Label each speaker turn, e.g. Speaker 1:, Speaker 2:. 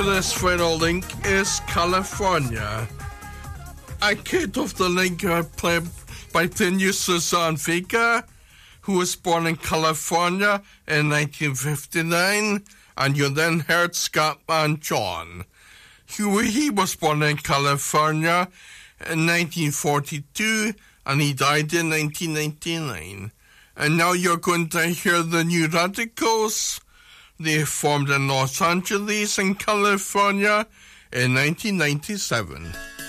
Speaker 1: This final link is California. I kicked off the link by playing you Suzanne Vega, who was born in California in 1959, and you then heard Scatman John. He was born in California in 1942, and he died in 1999. And now you're going to hear the New Radicals. They formed in Los Angeles in California in 1997.